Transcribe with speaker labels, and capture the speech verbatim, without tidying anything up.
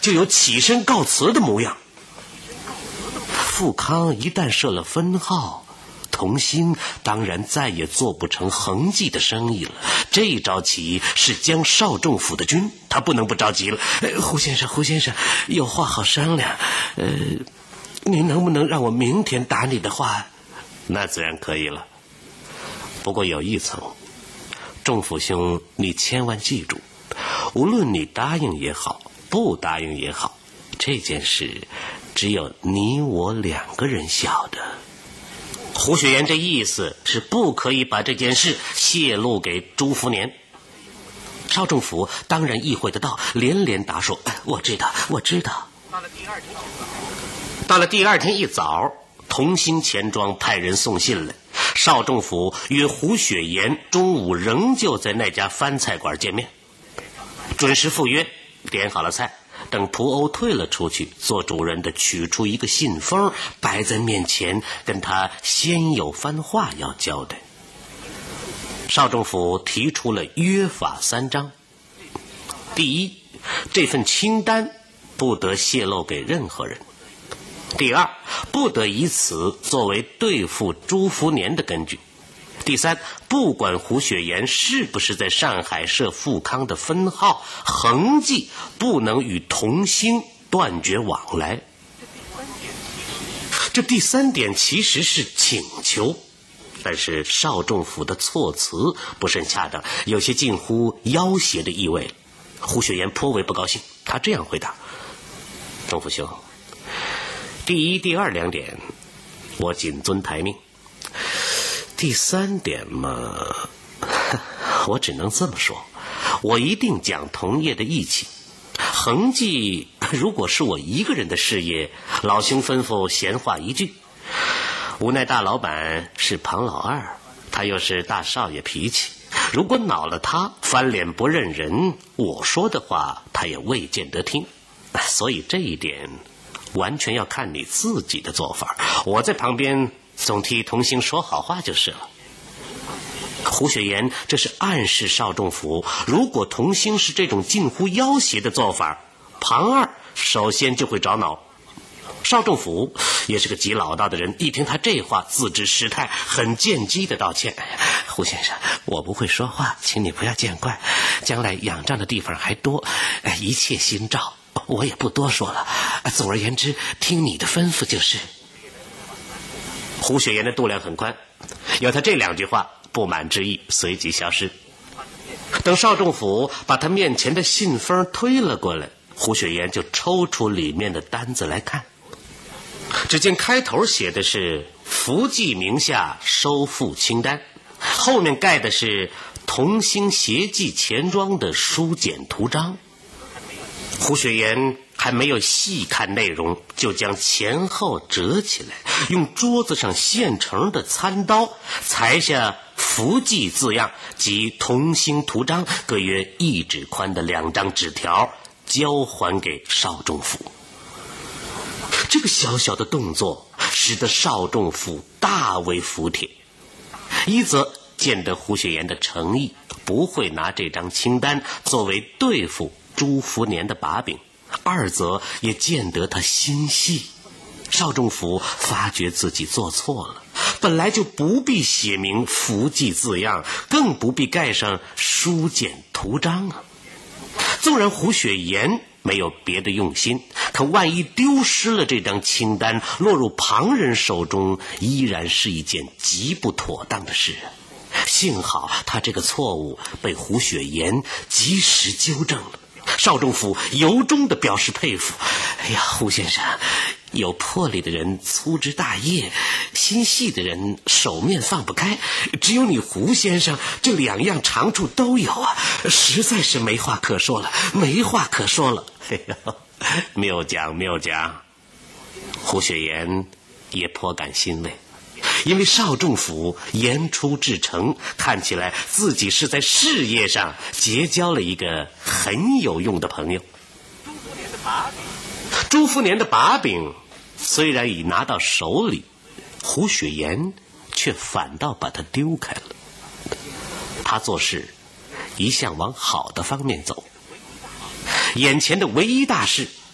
Speaker 1: 就有起身告辞的模样。富康一旦设了分号，同心当然再也做不成恒记的生意了。这一着急是将少仲府的军，他不能不着急了。呃、胡先生，胡先生，有话好商量。呃，您能不能让我明天打你的话？那自然可以了。不过有一层，仲府兄，你千万记住，无论你答应也好，不答应也好，这件事只有你我两个人晓得。胡雪岩这意思是不可以把这件事泄露给朱福年。少仲府当然意会得到，连连答说：“我知道，我知道。”到了第二天，到了第二天一早，同心钱庄派人送信来，少仲府约胡雪岩中午仍旧在那家番菜馆见面，准时赴约，点好了菜。等仆欧退了出去，做主人的取出一个信封摆在面前，跟他先有番话要交代。少仲府提出了约法三章：第一，这份清单不得泄露给任何人；第二，不得以此作为对付朱福年的根据；第三，不管胡雪岩是不是在上海设富康的分号，恒记不能与同心断绝往来。这第三点其实是请求，但是少仲府的措辞不甚恰当，有些近乎要挟的意味。胡雪岩颇为不高兴，他这样回答：仲府兄，第一、第二两点我谨遵台命，第三点嘛，我只能这么说，我一定讲同业的义气。恒记如果是我一个人的事业，老兄吩咐闲话一句。无奈大老板是庞老二，他又是大少爷脾气，如果恼了他，翻脸不认人，我说的话他也未见得听。所以这一点完全要看你自己的做法，我在旁边总替同心说好话就是了。胡雪岩这是暗示少仲府，如果同心是这种近乎要挟的做法，庞二首先就会着恼。少仲府也是个极老道的人，一听他这话，自知失态，很见机的道歉：胡先生，我不会说话，请你不要见怪，将来仰仗的地方还多，一切心照，我也不多说了。总而言之，听你的吩咐就是。胡雪岩的度量很宽，有他这两句话，不满之意随即消失。等少仲府把他面前的信封推了过来，胡雪岩就抽出里面的单子来看。只见开头写的是福记名下收付清单，后面盖的是同心协记钱庄的书简图章。胡雪岩还没有细看内容，就将前后折起来，用桌子上现成的餐刀裁下福记字样及同心图章各约一指宽的两张纸条，交还给少仲府。这个小小的动作使得少仲府大为服帖，一则见得胡雪岩的诚意，不会拿这张清单作为对付朱福年的把柄；二则也见得他心细。少仲府发觉自己做错了，本来就不必写明福记字样，更不必盖上书简图章啊。纵然胡雪岩没有别的用心，可万一丢失了这张清单，落入旁人手中，依然是一件极不妥当的事。幸好他这个错误被胡雪岩及时纠正了。少仲府由衷地表示佩服：哎呀，胡先生，有魄力的人粗枝大叶，心细的人手面放不开，只有你胡先生这两样长处都有啊，实在是没话可说了，没话可说了。哎呦，谬讲谬讲。胡雪岩也颇感欣慰，因为少仲府言出至诚，看起来自己是在事业上结交了一个很有用的朋友。朱福年的把柄虽然已拿到手里，胡雪岩却反倒把它丢开了。他做事一向往好的方面走，眼前的唯一大事